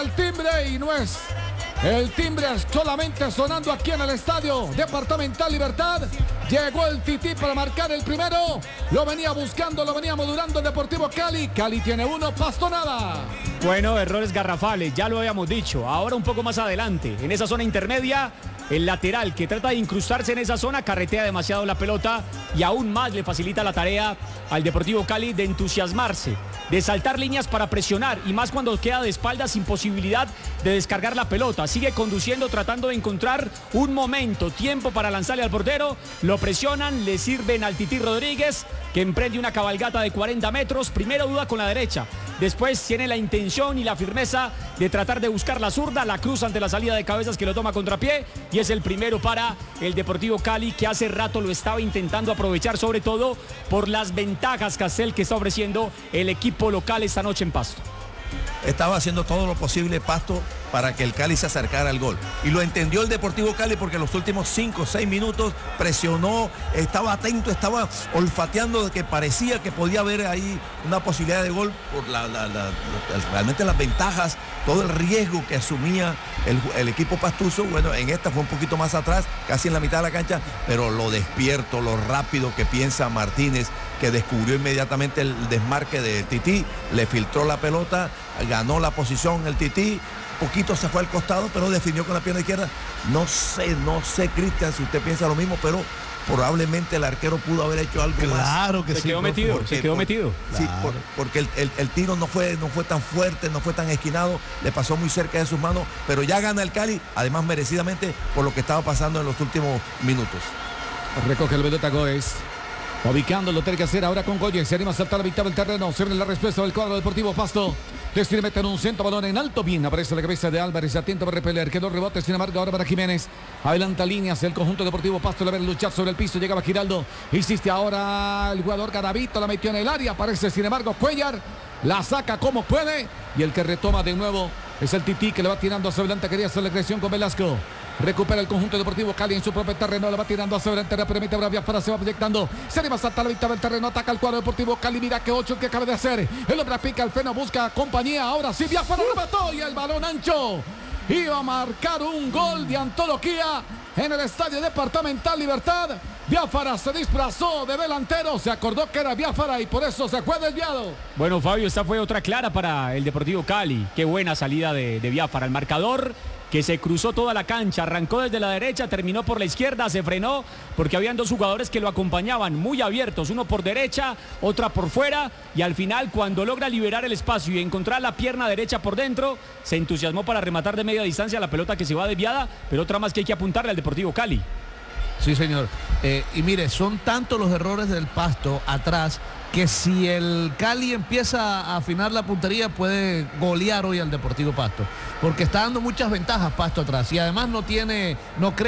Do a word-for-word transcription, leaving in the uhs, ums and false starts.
el timbre y no es el timbre solamente sonando aquí en el Estadio Departamental Libertad. Llegó el Tití para marcar el primero. Lo venía buscando, lo venía modulando el Deportivo Cali. Cali tiene uno, Pasto nada. Bueno, errores garrafales, ya lo habíamos dicho. Ahora un poco más adelante, en esa zona intermedia, el lateral que trata de incrustarse en esa zona carretea demasiado la pelota y aún más le facilita la tarea al Deportivo Cali de entusiasmarse, de saltar líneas para presionar y más cuando queda de espaldas sin posibilidad de descargar la pelota. Sigue conduciendo, tratando de encontrar un momento, tiempo para lanzarle al portero. Lo presionan, le sirven al Tití Rodríguez, que emprende una cabalgata de cuarenta metros. Primero duda con la derecha, después tiene la intención y la firmeza de tratar de buscar la zurda, la cruz ante la salida de cabezas que lo toma contrapié y es el primero para el Deportivo Cali, que hace rato lo estaba intentando aprovechar, sobre todo por las ventajas, Castel, que está ofreciendo el equipo local esta noche en Pasto. Estaba haciendo todo lo posible Pasto para que el Cali se acercara al gol. Y lo entendió el Deportivo Cali porque en los últimos cinco o seis minutos presionó, estaba atento, estaba olfateando, que parecía que podía haber ahí una posibilidad de gol por la, la, la, realmente las ventajas, todo el riesgo que asumía el, el equipo pastuso. Bueno, en esta fue un poquito más atrás, casi en la mitad de la cancha, pero lo despierto, lo rápido que piensa Martínez, que descubrió inmediatamente el desmarque de Tití, le filtró la pelota, ganó la posición el Tití, poquito se fue al costado, pero definió con la pierna izquierda. No sé, no sé, Cristian, si usted piensa lo mismo, pero probablemente el arquero pudo haber hecho algo claro más. Claro que se sí. Quedó metido, porque, se quedó por, metido. Sí, claro. por, porque el, el, el tiro no fue, no fue tan fuerte, no fue tan esquinado, le pasó muy cerca de sus manos, pero ya gana el Cali, además merecidamente por lo que estaba pasando en los últimos minutos. Recoge el pelota Goes. Ubicando lo tiene que hacer ahora con Goyes. Se anima a saltar la mitad del terreno. Se ve la respuesta del cuadro Deportivo Pasto. Les tiene meter un centro, balón en alto. Bien, aparece la cabeza de Álvarez. Atento para repeler. Quedó rebote. Sin embargo, ahora para Jiménez. Adelanta líneas. El conjunto Deportivo Pasto. Le ve luchar sobre el piso. Llegaba Giraldo. Insiste ahora el jugador Garavito. La metió en el área. Aparece, sin embargo, Cuellar. La saca como puede. Y el que retoma de nuevo es el Tití, que le va tirando hacia adelante. Quería hacer la agresión con Velasco. Recupera el conjunto Deportivo Cali en su propio terreno. Le va tirando hacia adelante. Le permite a Biafara. Se va proyectando. Se anima a saltar la mitad del terreno. Ataca el cuadro Deportivo Cali. Mira que ocho que acaba de hacer. El hombre pica el freno. Busca compañía. Ahora sí Biafara remató. Y el balón ancho. Iba a marcar un gol de antología en el Estadio Departamental Libertad. Biafara se disfrazó de delantero. Se acordó que era Biafara y por eso se fue desviado. Bueno, Fabio, esta fue otra clara para el Deportivo Cali. Qué buena salida de, de Biafara. El marcador, que se cruzó toda la cancha, arrancó desde la derecha, terminó por la izquierda, se frenó porque habían dos jugadores que lo acompañaban muy abiertos, uno por derecha, otra por fuera, y al final, cuando logra liberar el espacio y encontrar la pierna derecha por dentro, se entusiasmó para rematar de media distancia la pelota que se va desviada, pero otra más que hay que apuntarle al Deportivo Cali. Sí, señor. Eh, y mire, son tantos los errores del Pasto atrás que si el Cali empieza a afinar la puntería puede golear hoy al Deportivo Pasto, porque está dando muchas ventajas Pasto atrás y además no tiene, no cree